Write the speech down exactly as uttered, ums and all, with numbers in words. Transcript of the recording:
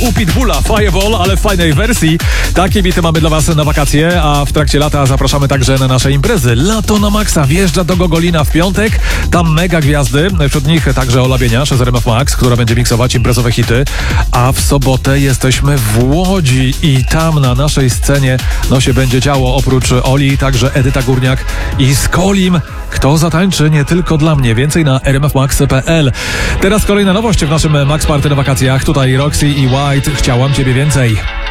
U Pitbulla Fireball, ale w fajnej wersji. Takie bity mamy dla was na wakacje, a w trakcie lata zapraszamy także na nasze imprezy. Lato na maksa wjeżdża do Gogolina w piątek. Tam mega gwiazdy, wśród nich także Ola Bieniasz z R M F Max, która będzie miksować imprezowe hity. A w sobotę jesteśmy w Łodzi i tam na naszej scenie no się będzie działo. Oprócz Oli także Edyta Górniak i Skolim. Kto zatańczy? Nie tylko dla mnie. Więcej na r m f max kropka p l. Teraz kolejna nowość w naszym Max Party na wakacjach. Tutaj Roxy i White. Chciałam ciebie więcej.